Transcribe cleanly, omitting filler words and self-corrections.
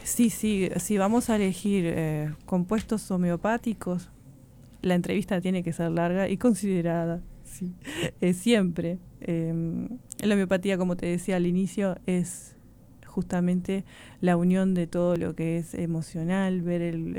Sí, sí, si vamos a elegir compuestos homeopáticos, la entrevista tiene que ser larga y considerada, sí, siempre. La homeopatía, como te decía al inicio, es justamente la unión de todo lo que es emocional, ver